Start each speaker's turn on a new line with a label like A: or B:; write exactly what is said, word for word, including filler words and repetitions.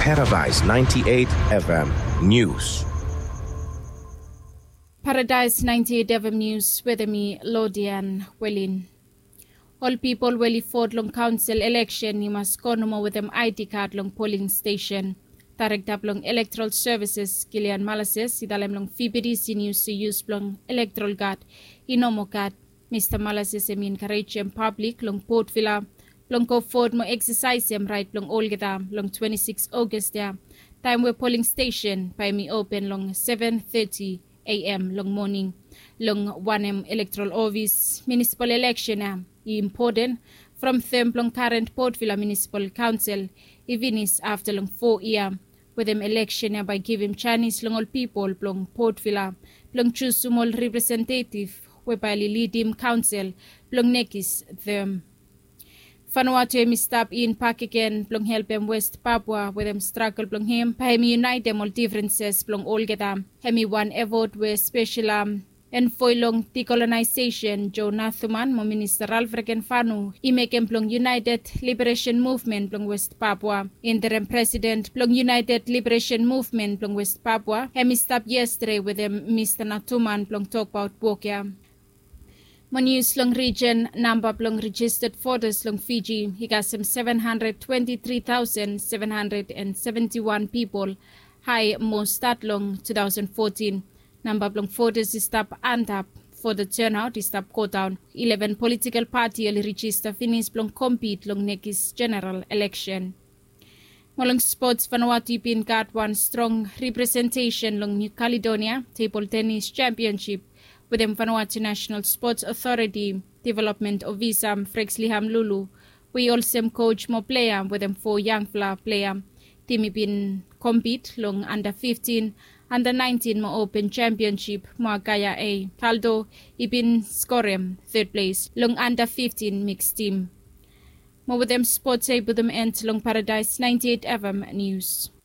A: Paradise ninety-eight F M News.
B: Paradise ninety-eight F M News with me, Lodian Welin. All people will afford long council election, you must go no with them I D card long polling station. Tarek long electoral services, Gillian Malases, idalem long F B D C news to use long electoral card, inomo card. Mister Malases em encourage em public long Port Villa, long go forward mo exercise em right long Olgeta, long twenty-sixth August there. Time we polling station by me open long seven thirty A M long morning, long one M electoral office, municipal election uh, important from them long current Port Villa Municipal Council, even is after long four year, with them election uh, by giving Chinese long all people long Port Villa, long choose small representative, whereby lead him council, long nekis them. Vanuatu emi stop in park again, plong help em West Papua, with them struggle plong him, pahemi unite them all differences plong all geta, hemi one effort with special um, and for long decolonization, Joe Nathuman, mo Minister Alfreken Fanu, i make em plong United Liberation Movement plong West Papua, interim President plong United Liberation Movement plong West Papua, hemi stop yesterday with them Mister Nathuman plong talk about Bokia. Mo news long region number long registered voters long Fiji, he got some seven hundred twenty-three thousand seven hundred seventy-one people, high most start long twenty fourteen. Number long voters is stop and up for the turnout is stop go down. eleven political party will register finish long compete long next general election. Molong sports Vanuatu pin got one strong representation long New Caledonia table tennis championship with the Vanuatu National Sports Authority Development of Visam Frex Liham Lulu. We also coach more player with them four young flower player. Team been compete long under fifteen, under nineteen more open championship more Gaya A. Taldo ibin scorem third place long under fifteen mixed team. More with them sports a with them end long Paradise ninety-eight F M News.